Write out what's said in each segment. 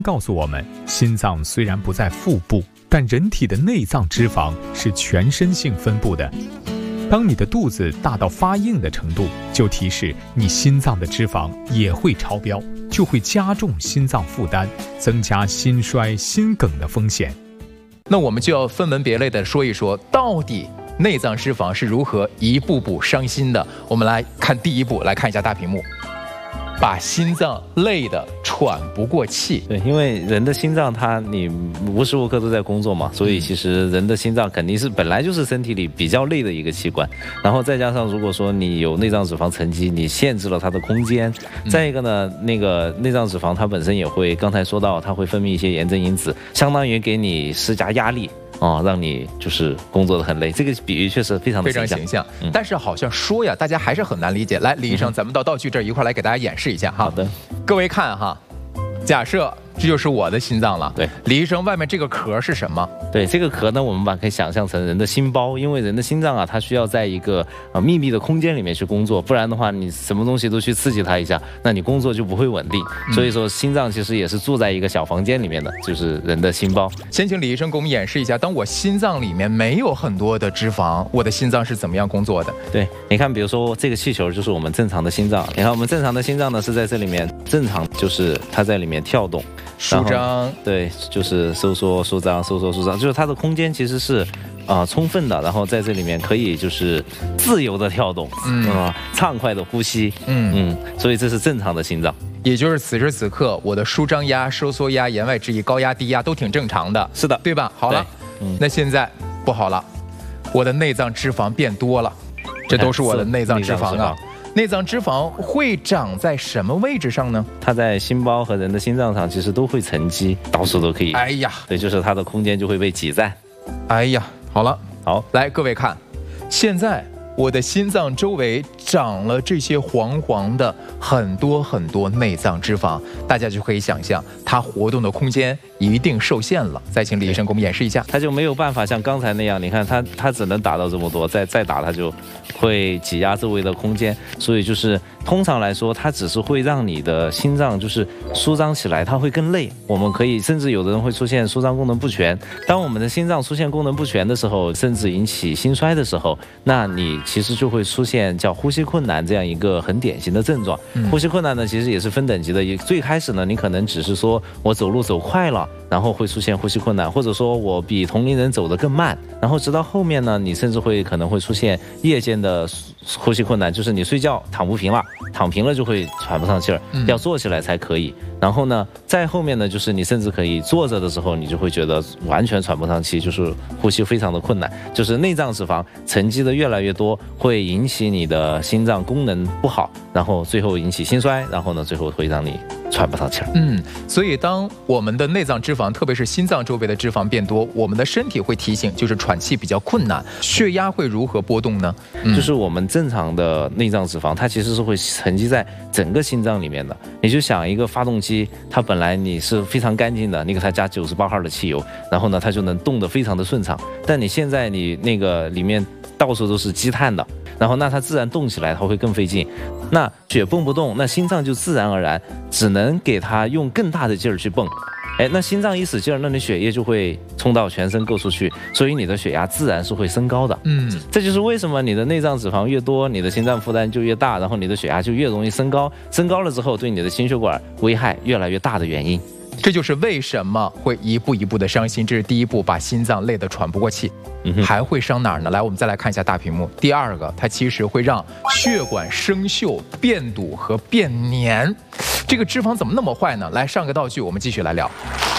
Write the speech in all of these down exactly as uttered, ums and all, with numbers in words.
告诉我们，心脏虽然不在腹部，但人体的内脏脂肪是全身性分布的。当你的肚子大到发硬的程度，就提示你心脏的脂肪也会超标，就会加重心脏负担，增加心衰、心梗的风险。 那我们就要分门别类的说一说，到底内脏脂肪是如何一步步伤心的。我们来看第一步，来看一下大屏幕。把心脏累得喘不过气。 对，因为人的心脏它你无时无刻都在工作嘛，所以其实人的心脏肯定是本来就是身体里比较累的一个器官，然后再加上如果说你有内脏脂肪沉积，你限制了它的空间，再一个呢，那个内脏脂肪它本身也会，刚才说到它会分泌一些炎症因子，相当于给你施加压力。哦，让你就是工作的很累，这个比喻确实非常的非常形象。嗯、但是好像说呀，大家还是很难理解。来，李医生，嗯、咱们到道具这儿一块来给大家演示一下哈。 好的， 各位看哈，假设这就是我的心脏了。 对， 李医生，外面这个壳是什么？ 对，这个壳呢，我们把可以想象成人的心包，因为人的心脏啊，它需要在一个呃密闭的空间里面去工作，不然的话，你什么东西都去刺激它一下，那你工作就不会稳定。嗯、所以说，心脏其实也是住在一个小房间里面的，就是人的心包。 先请李医生给我们演示一下，当我心脏里面没有很多的脂肪，我的心脏是怎么样工作的？ 对，你看，比如说这个气球就是我们正常的心脏，你看我们正常的心脏呢是在这里面正常，就是它在里面跳动。 舒张， 对，就是收缩、舒张、收缩、舒张，就是它的空间其实是啊、呃、充分的，然后在这里面可以就是自由的跳动，嗯啊、呃，畅快的呼吸，嗯嗯，所以这是正常的心脏。 也就是此时此刻，我的舒张压、收缩压、言外之意、高压、低压都挺正常的， 是的， 对吧？好了，嗯、那现在不好了，我的内脏脂肪变多了，这都是我的内脏脂肪啊。内脏脂肪会长在什么位置上呢？ 它在心包和人的心脏上其实都会沉积，到处都可以。 哎呀， 对，就是它的空间就会被挤占。 哎呀，好了， 好， 来各位看，现在我的心脏周围长了这些黄黄的很多很多内脏脂肪，大家就可以想象它活动的空间一定受限了。再请李医生给我们演示一下， 它就没有办法像刚才那样，你看它它只能打到这么多，再再打它就会挤压周围的空间，所以就是通常来说，它只是会让你的心脏就是舒张起来，它会更累。我们可以甚至有的人会出现舒张功能不全。当我们的心脏出现功能不全的时候，甚至引起心衰的时候，那你其实就会出现叫呼吸困难这样一个很典型的症状。嗯、呼吸困难呢，其实也是分等级的。也最开始呢，你可能只是说我走路走快了，然后会出现呼吸困难，或者说我比同龄人走得更慢，然后直到后面呢，你甚至会可能会出现夜间的呼吸困难，就是你睡觉躺不平了，躺平了就会喘不上气儿，要坐起来才可以。然后呢，再后面呢，就是你甚至可以坐着的时候，你就会觉得完全喘不上气，就是呼吸非常的困难，就是内脏脂肪沉积的越来越多，会引起你的心脏功能不好，然后最后引起心衰，然后呢，最后会让你喘不上气儿。 嗯，所以当我们的内脏脂肪，特别是心脏周围的脂肪变多，我们的身体会提醒，就是喘气比较困难。血压会如何波动呢？ 嗯、就是我们正常的内脏脂肪，它其实是会沉积在整个心脏里面的。你就想一个发动机，它本来你是非常干净的，你给它加九十八号的汽油，然后呢，它就能动得非常的顺畅。但你现在你那个里面到处都是积碳的，然后那它自然动起来它会更费劲。那血蹦不动，那心脏就自然而然只能给它用更大的劲儿去蹦。哎，那心脏一使劲儿，那你血液就会冲到全身够出去，所以你的血压自然是会升高的。嗯，这就是为什么你的内脏脂肪越多，你的心脏负担就越大，然后你的血压就越容易升高，升高了之后对你的心血管危害越来越大的原因。 这就是为什么会一步一步的伤心，这是第一步，把心脏累得喘不过气。嗯、还会伤哪儿呢？来，我们再来看一下大屏幕。第二个，它其实会让血管生锈、变堵和变黏。这个脂肪怎么那么坏呢？来，上个道具，我们继续来聊。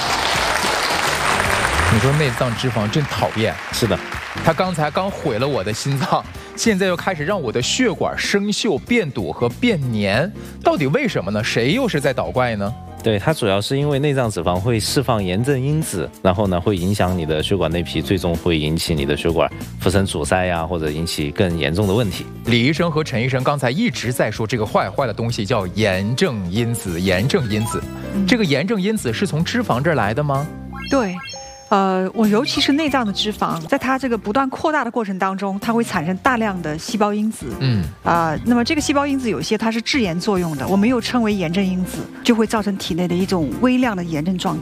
你说内脏脂肪真讨厌。 是的， 它刚才刚毁了我的心脏，现在又开始让我的血管生锈、变堵和变黏，到底为什么呢？谁又是在捣怪呢？ 对，它主要是因为内脏脂肪会释放炎症因子，然后呢会影响你的血管内皮，最终会引起你的血管发生阻塞呀、啊，或者引起更严重的问题。 李医生和陈医生刚才一直在说这个坏坏的东西叫炎症因子，炎症因子，这个炎症因子是从脂肪这儿来的吗？ 对。 呃，我尤其是内脏的脂肪，在它这个不断扩大的过程当中，它会产生大量的细胞因子。嗯啊、呃，那么这个细胞因子有些它是致炎作用的，我们又称为炎症因子，就会造成体内的一种微量的炎症状态。